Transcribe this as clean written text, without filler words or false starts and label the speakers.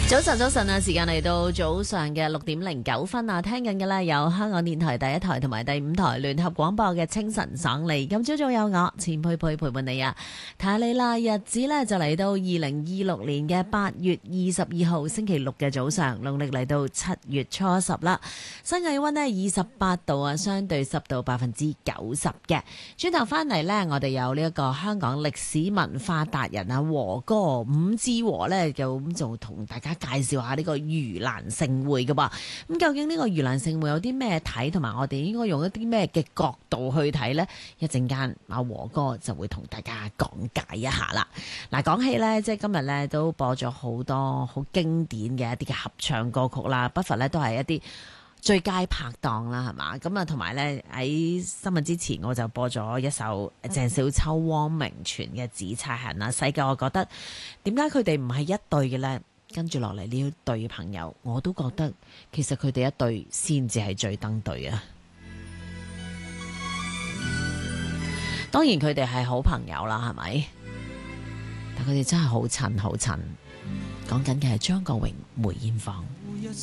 Speaker 1: 早晨，早晨啊！時間嚟到早上嘅6:09啊，聽緊嘅呢有香港電台第一台同埋第5台聯合廣播嘅清晨爽利。咁朝早有我錢佩佩陪伴你啊，睇下你啦。日子呢就嚟到2026年嘅8月22號星期六嘅早上，農曆嚟到7月初10啦。新氣溫呢28度啊，相對濕度90%嘅。轉頭翻嚟呢，我哋有呢一個香港歷史文化達人啊，和哥伍志和呢，就同大家介紹下呢個盂蘭盛會嘅噃。咁究竟呢個盂蘭盛會有啲咩睇，同埋我哋應該用一啲咩嘅角度去睇呢？一陣間阿和哥就會同大家講解一下啦。嗱，講起呢，即係今日呢都播咗好多好經典嘅一啲嘅合唱歌曲啦，不乏呢都係一啲最佳拍檔啦，係嘛？咁啊，同埋呢喺新聞之前我就播咗一首鄭少秋、汪明荃嘅《紫釵痕》啦。細個我覺得點解佢哋唔係一對嘅呢？跟住落嚟呢一對朋友，我都覺得其實佢哋一對先至係最登對啊！當然佢哋係好朋友啦，係咪？但佢哋真係好襯好襯。講緊嘅係張國榮、梅艷芳。